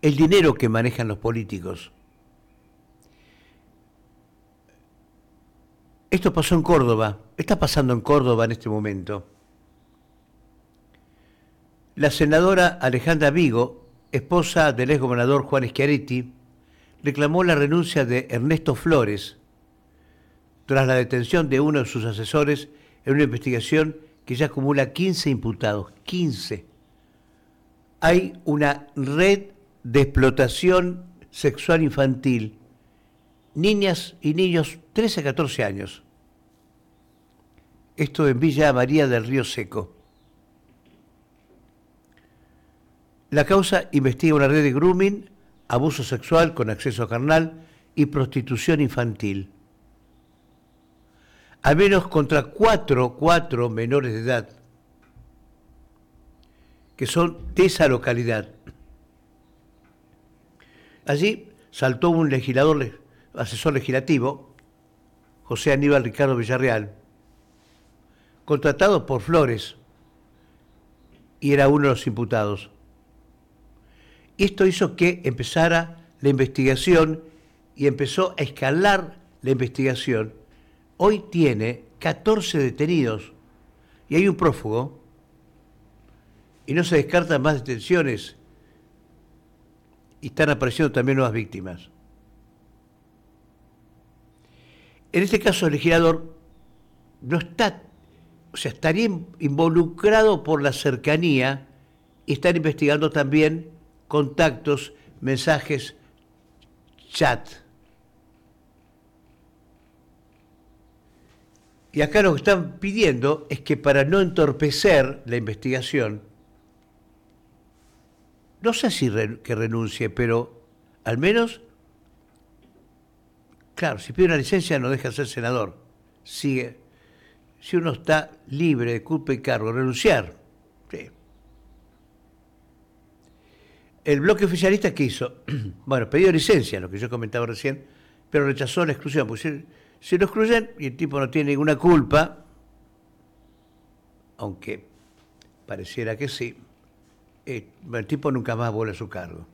el dinero que manejan los políticos. Esto pasó en Córdoba, está pasando en Córdoba en este momento. La senadora Alejandra Vigo, esposa del exgobernador Juan Schiaretti, reclamó la renuncia de Ernesto Flores tras la detención de uno de sus asesores en una investigación que ya acumula 15 imputados. 15. Hay una red de explotación sexual infantil. Niñas y niños 13 a 14 años. Esto en Villa María del Río Seco. La causa investiga una red de grooming, abuso sexual con acceso carnal y prostitución infantil. Al menos contra cuatro menores de edad que son de esa localidad. Allí saltó un legislador, asesor legislativo, José Aníbal Ricardo Villarreal, contratado por Flores, y era uno de los imputados. Esto hizo que empezara la investigación y empezó a escalar la investigación. Hoy tiene 14 detenidos y hay un prófugo y no se descartan más detenciones y están apareciendo también nuevas víctimas. En este caso el legislador no está, o sea, estaría involucrado por la cercanía y están investigando también contactos, mensajes, chat. Y acá lo que están pidiendo es que para no entorpecer la investigación, no sé si que renuncie, pero al menos, claro, si pide una licencia no deja de ser senador. Sigue. Si uno está libre de culpa y cargo, renunciar. Sí. El bloque oficialista, ¿qué hizo? Bueno, pidió licencia, lo que yo comentaba recién, pero rechazó la exclusión. Pues si lo excluyen y el tipo no tiene ninguna culpa, aunque pareciera que sí, el tipo nunca más vuelve a su cargo.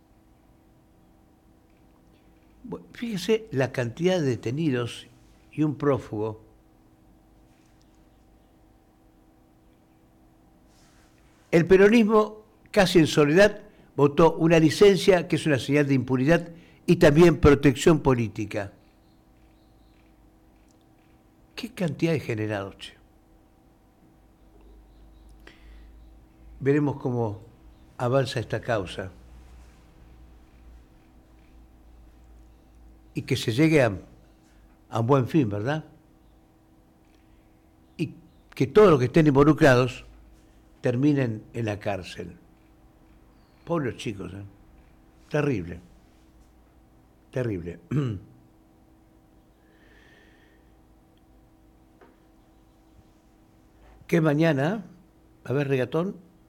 Bueno, fíjese la cantidad de detenidos y un prófugo. El peronismo, casi en soledad, votó una licencia que es una señal de impunidad y también protección política. ¿Qué cantidad de generados, che? Veremos cómo avanza esta causa y que se llegue a un buen fin, ¿verdad? Y que todos los que estén involucrados terminen en la cárcel. Pobres chicos, ¿eh? Terrible. Terrible. ¿Qué mañana? A ver, regatón.